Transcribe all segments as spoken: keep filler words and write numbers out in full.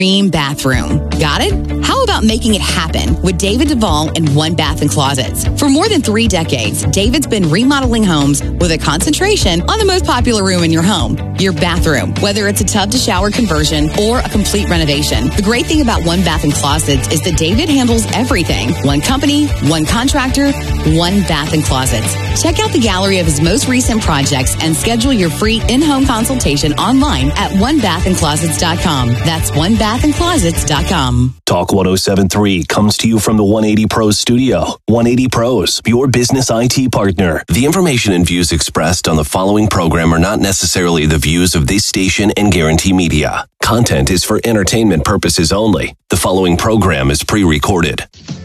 Dream bathroom. Got it? How about making it happen with David Duvall and One Bath and Closets? For more than three decades, David's been remodeling homes with a concentration on the most popular room in your home, your bathroom. Whether it's a tub to shower conversion or a complete renovation, the great thing about One Bath and Closets is that David handles everything. One company, one contractor, One Bath and Closets. Check out the gallery of his most recent projects and schedule your free in-home consultation online at one bath and closets dot com. That's one bath and closets dot com. Talk one oh seven point three comes to you from the one eighty Pros studio. one eighty Pros, your business I T partner. The information and views expressed on the following program are not necessarily the views of this station and Guarantee Media. Content is for entertainment purposes only. The following program is pre-recorded.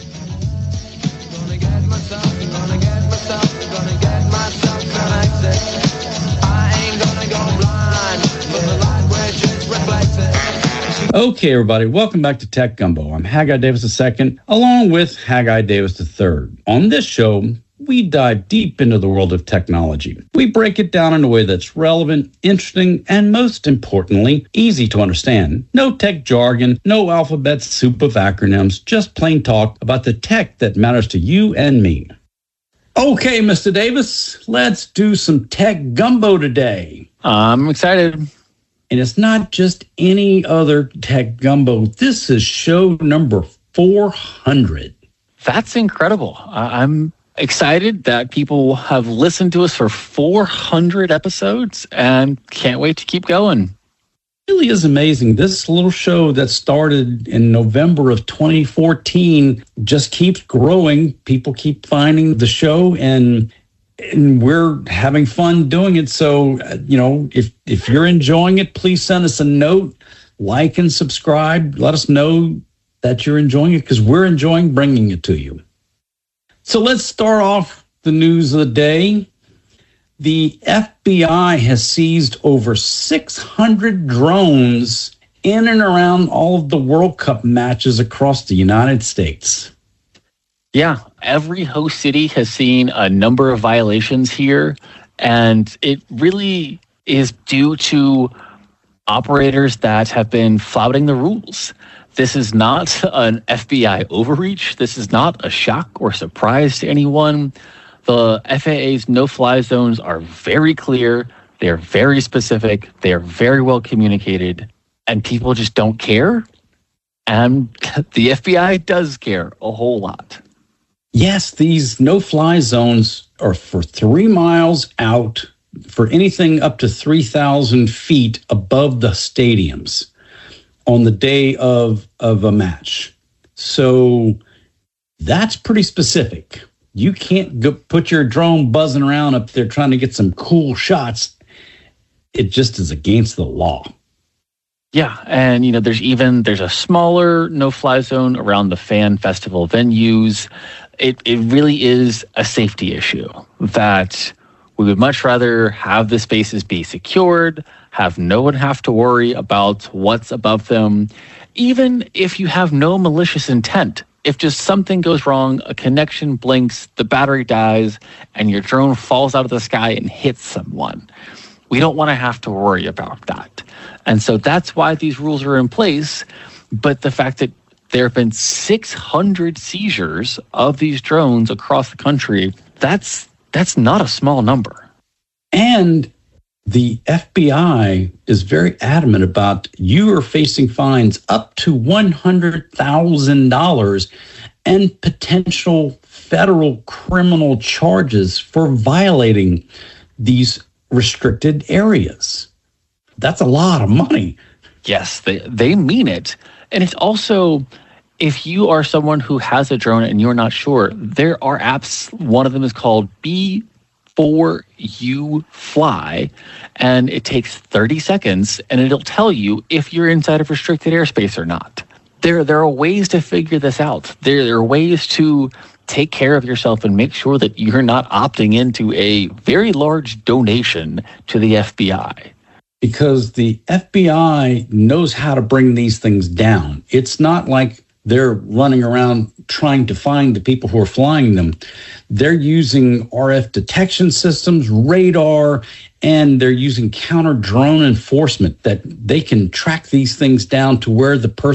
Okay, everybody, welcome back to Tech Gumbo. I'm Haggai Davis the Second, along with Haggai Davis the Third. On this show, we dive deep into the world of technology. We break it down in a way that's relevant, interesting, and most importantly, easy to understand. No tech jargon, no alphabet soup of acronyms, just plain talk about the tech that matters to you and me. Okay, Mister Davis, let's do some Tech Gumbo today. I'm excited. And it's not just any other Tech Gumbo. This is show number four hundred. That's incredible. I'm excited that people have listened to us for four hundred episodes and can't wait to keep going. It really is amazing. This little show that started in November of twenty fourteen just keeps growing. People keep finding the show, and and we're having fun doing it. So, you know, if, if you're enjoying it, please send us a note, like and subscribe. Let us know that you're enjoying it because we're enjoying bringing it to you. So let's start off the news of the day. The F B I has seized over six hundred drones in and around all of the World Cup matches across the United States. Yeah, every host city has seen a number of violations here, and it really is due to operators that have been flouting the rules. This is not an F B I overreach. This is not a shock or surprise to anyone. The F A A's no-fly zones are very clear. They're very specific. They're very well communicated, and people just don't care. And the F B I does care a whole lot. Yes, these no-fly zones are for three miles out, for anything up to three thousand feet above the stadiums on the day of, of a match. So that's pretty specific. You can't go put your drone buzzing around up there trying to get some cool shots. It just is against the law. Yeah, and you know, there's even there's a smaller no-fly zone around the fan festival venues. It it really is a safety issue that we would much rather have the spaces be secured, have no one have to worry about what's above them, even if you have no malicious intent. If just something goes wrong, a connection blinks, the battery dies, and your drone falls out of the sky and hits someone. We don't want to have to worry about that. And so that's why these rules are in place. But the fact that there have been six hundred seizures of these drones across the country, that's that's not a small number. And the F B I is very adamant about you are facing fines up to one hundred thousand dollars and potential federal criminal charges for violating these restricted areas. That's a lot of money. Yes, they, they mean it. And it's also, if you are someone who has a drone and you're not sure, there are apps. One of them is called B four U Fly, and it takes thirty seconds, and it'll tell you if you're inside of restricted airspace or not. There, there are ways to figure this out. There, there are ways to take care of yourself and make sure that you're not opting into a very large donation to the F B I. Because the F B I knows how to bring these things down. It's not like they're running around trying to find the people who are flying them. They're using R F detection systems, radar, and they're using counter drone enforcement that they can track these things down to where the person